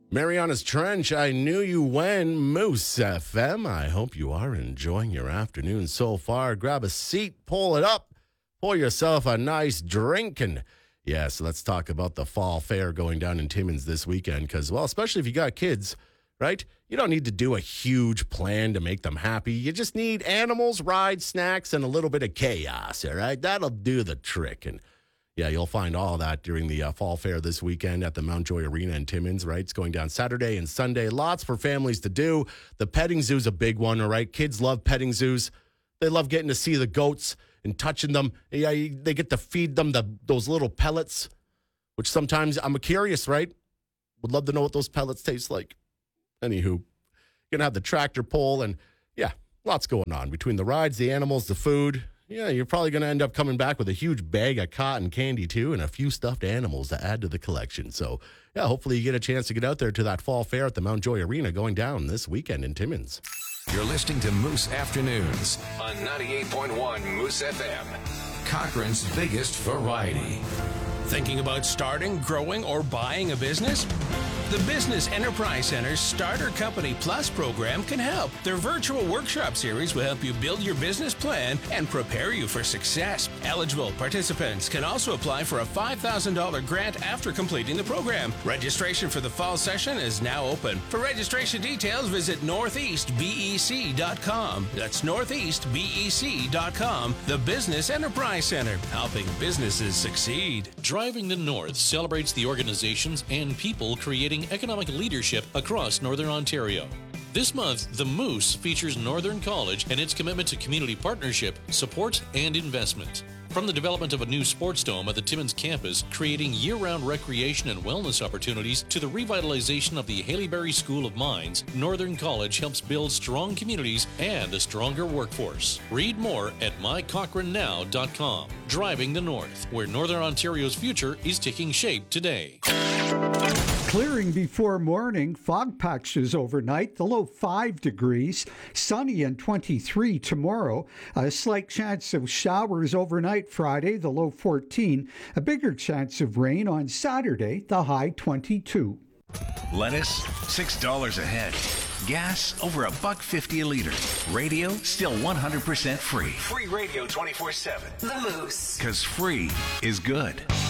Mariana's Trench, I knew you when. Moose FM. I hope you are enjoying your afternoon so far. Grab a seat, pull it up, pour yourself a nice drink, and yes, let's talk about the fall fair going down in Timmins this weekend because, well, especially if you got kids, right? You don't need to do a huge plan to make them happy. You just need animals, rides, snacks, and a little bit of chaos, all right? That'll do the trick. And yeah, you'll find all that during the fall fair this weekend at the Mountjoy Arena in Timmins, right? It's going down Saturday and Sunday. Lots for families to do. The petting zoo's a big one, all right? Kids love petting zoos. They love getting to see the goats and touching them. Yeah, they get to feed them those little pellets, which sometimes I'm curious, right? Would love to know what those pellets taste like. Anywho, you're going to have the tractor pull and, yeah, lots going on between the rides, the animals, the food. Yeah, you're probably going to end up coming back with a huge bag of cotton candy, too, and a few stuffed animals to add to the collection. So, yeah, hopefully you get a chance to get out there to that fall fair at the Mountjoy Arena going down this weekend in Timmins. You're listening to Moose Afternoons on 98.1 Moose FM. Cochrane's biggest variety. Thinking about starting, growing, or buying a business? The Business Enterprise Center's Starter Company Plus program can help. Their virtual workshop series will help you build your business plan and prepare you for success. Eligible participants can also apply for a $5,000 grant after completing the program. Registration for the fall session is now open. For registration details, visit northeastbec.com. That's northeastbec.com. The Business Enterprise Center, helping businesses succeed. Driving the North celebrates the organizations and people creating economic leadership across Northern Ontario. This month, the Moose features Northern College and its commitment to community partnership, support, and investment. From the development of a new sports dome at the Timmins campus, creating year-round recreation and wellness opportunities, to the revitalization of the Haleyberry School of Mines, Northern College helps build strong communities and a stronger workforce. Read more at mycochranenow.com. Driving the North, where Northern Ontario's future is taking shape today. Clearing before morning, fog patches overnight, the low 5 degrees, sunny and 23 tomorrow, a slight chance of showers overnight Friday, the low 14, a bigger chance of rain on Saturday, the high 22. Lettuce, $6 a head. Gas, over $1.50 a liter. Radio, still 100% free. Free radio 24/7. The Moose. Because free is good.